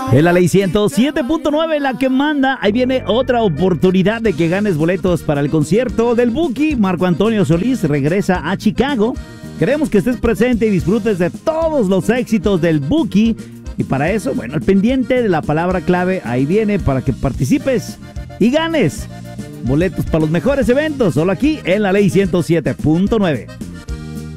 Es la ley 107.9 la que manda. Ahí viene otra oportunidad de que ganes boletos para el concierto del Buki. Marco Antonio Solís regresa a Chicago. Queremos que estés presente y disfrutes de todos los éxitos del Buki. Y para eso, bueno, el pendiente de la palabra clave ahí viene para que participes y ganes boletos para los mejores eventos. Solo aquí en la ley 107.9.